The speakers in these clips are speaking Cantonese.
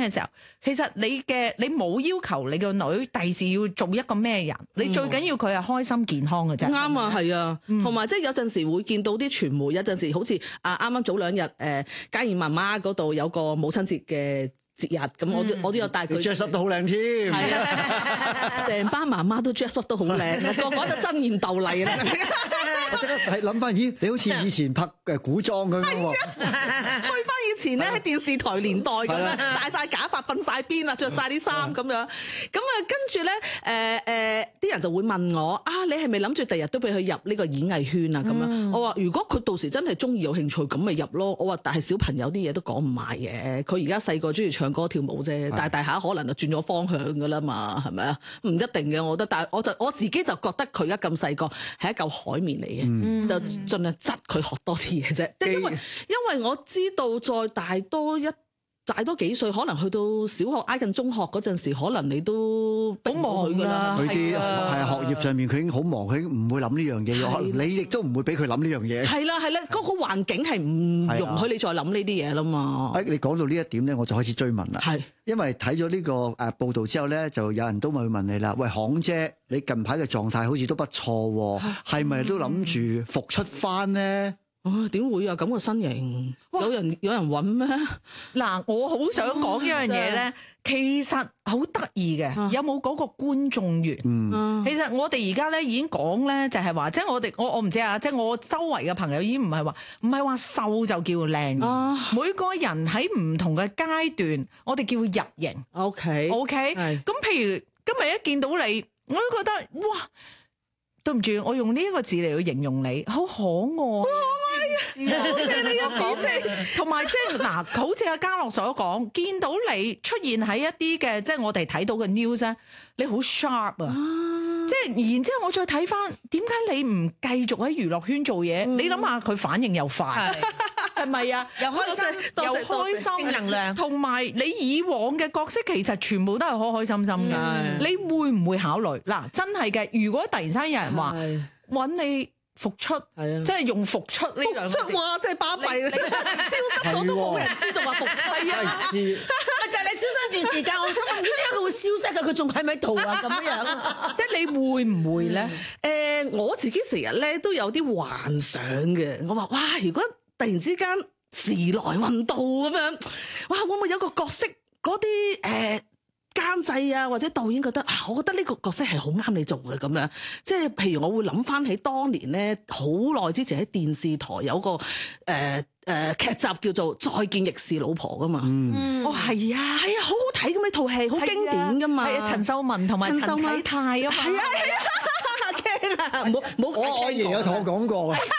嘅時候，其實你冇要求你個女第時要做一個咩人，你最緊要佢係開心健康嘅啫。 啱啊，係啊，同埋即係有陣時會見到啲傳媒，有陣時好似啱啱早2日嘉燕媽媽嗰度有個母親節嘅節日，咁我都有帶佢。 dress up 都好靚添， 係啊，成班媽媽都 dress up 都好靚，個個都爭豔鬥麗啦。 係諗翻，咦？你好似以前拍古裝咁樣喎。 去翻以前咧喺電視台年代咁樣，戴晒假髮、瞓晒邊啊，着晒啲衫咁樣。咁啊，跟住咧啲人就會問我你係咪諗住第日都俾佢入呢個演藝圈啊？咁樣我話如果佢到時真係中意有興趣，咁咪入咯。我話但係小朋友啲嘢都講唔埋嘅，佢而家細個中意唱歌跳舞啫，大下可能就轉咗方向噶啦嘛，係咪啊？唔一定嘅，我覺得。但係我自己就覺得佢而家咁細個係一嚿海綿嚟嘅，就盡量執佢學多啲嘢啫。因為我知道再大多幾歲，可能去到小學挨近中學嗰陣時，可能你都好忙㗎啦。 佢啲係學業上面，佢已經好忙，佢唔會諗呢樣嘢。你亦都唔會俾佢諗呢樣嘢。 係啦，嗰個環境係唔容許你再諗呢啲嘢啦嘛。 你講到呢一點咧，我就開始追問啦。係，因為睇咗呢個報道之後咧，就有人都會問你啦。喂，行姐，你近排嘅狀態好似都不錯喎，係咪都諗住復出翻咧？ 點會啊？咁個身形，有人揾咩？ 嗱，我好想講一樣嘢咧，其實好得意嘅，有冇嗰個觀眾緣？其實我哋而家咧已經講咧，就係話，即係我唔知啊，即係我周圍嘅朋友已經唔係話瘦就叫靚，每個人喺唔同嘅階段，我哋叫入型。OK，咁譬如今日一見到你，我都覺得哇！對唔住，我用呢一個字嚟去形容你，好可愛。多謝你嘅指正，同埋即係嗱，好似阿嘉樂所講，見到你出現喺一啲嘅，即係我哋睇到嘅 news 咧，你好 sharp 啊！即係然之後我再睇翻，點解你唔繼續喺娛樂圈做嘢？你諗下佢反應又快，係咪啊？又開心，又開心，正能量。同埋你以往嘅角色其實全部都係開開心心嘅，你會唔會考慮？嗱，真係嘅，如果突然間有人話揾你復出，即係用復出呢兩個字，復出哇，真係巴閉，消失咗都冇人知道話復出。係啊， 就係你消失一段時間，我心諗點解佢會消失嘅？佢仲喺咪度啊？咁樣， 即係你會唔會咧？ 我自己成日咧都有啲幻想嘅。我話哇，如果突然之間時來運到咁樣，哇，會唔會有個角色嗰啲監製啊或者導演覺得我覺得呢個角色係好啱你做嘅咁樣，即係譬如我會諗翻起當年咧好耐之前喺電視台有個劇集叫做《再見亦是老婆》噶嘛。係啊，好好睇咁呢套戲，好經典噶嘛。係啊，陳秀雯同埋陳啟泰啊嘛。係啊，驚啊！冇我阿爺有同我講過啊。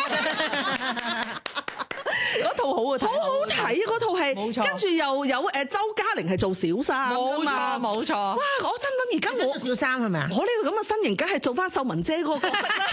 嗰套好啊， 好好睇啊！嗰套戲，冇錯。跟住又有周嘉玲係做小三， 冇錯。哇！ 我心諗而家我小三係咪啊？ 我呢個咁嘅身形，梗係做翻秀雯姐嗰個角色啦。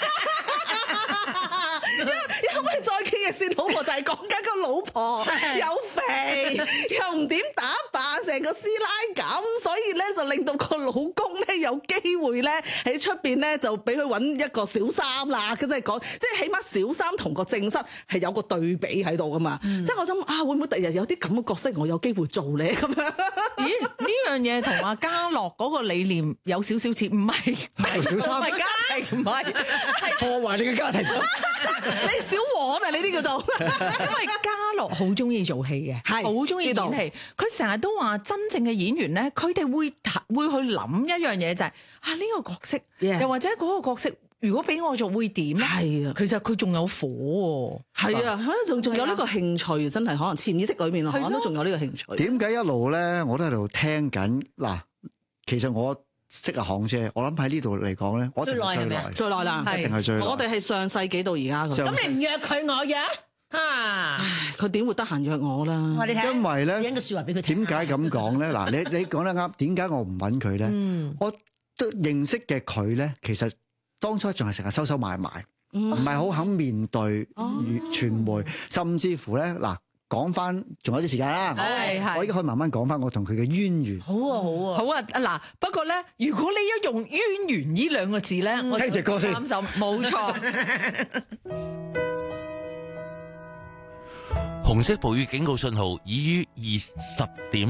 因為再見亦是老婆就係講緊個老婆又肥又唔點打扮，成個師奶咁，所以咧就令到個老公咧有機會咧喺出邊咧就俾佢揾一個小三啦。咁即係講，即係起碼小三同個正室係有個對比喺度噶嘛。即係我諗會唔會第日有啲咁嘅角色我有機會做咧咁樣？ 咦？呢樣嘢同阿嘉樂嗰個理念有少少似，唔係小三， 唔係家庭，唔係破壞你嘅家庭。 你小王啊！你呢叫做， 因為嘉樂好中意做戲嘅，係好中意演戲。佢成日都話，真正嘅演員咧，佢哋會去諗一樣嘢，就係呢個角色，又或者嗰個角色，如果俾我做會點咧？係啊，其實佢仲有火喎。係啊，可能仲有呢個興趣，真係可能潛意識裏面可能都仲有呢個興趣。 點解一路咧我都喺度聽緊嗱？其實我識阿行姐，我諗喺呢度嚟講咧，我一定係最耐啦， 一定係最耐。 我哋係上世紀到而家咁。 咁你唔約佢，我約佢點會得閒約我啦？ 因為咧， 影個説話俾佢聽。 點解咁講咧？嗱，你講得啱。點解我唔揾佢咧？我都認識嘅佢咧，其實當初仲係成日收收埋埋，唔係好肯面對傳媒，甚至乎咧嗱。講翻，仲有啲時間啦。我而家可以慢慢講翻我同佢嘅淵源。 好啊，好啊，好啊！嗱，不過咧，如果你一用淵源呢兩個字咧，我聽隻歌先。 擔心，冇錯。 紅色暴雨警告信號已於20點